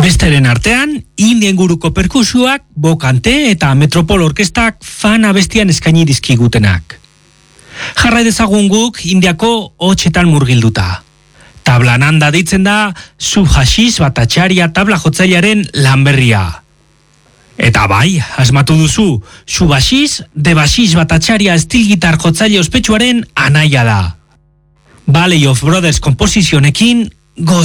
Besteren artean, Indien guruko perkusioak, bokante eta metropol orkestak fan abestian eskaini dizkigutenak. Jarrai dezagun guk Indiako hotxetan murgilduta. Tablananda deitzen da Subhashish Bhattacharya tabla jotzailearen lanberria. Eta bai, asmatu duzu, Subhashish Devashish Bhattacharya estilgitar jotzaile ospetsuaren anaia da. Valley of Brothers komposizionekin goz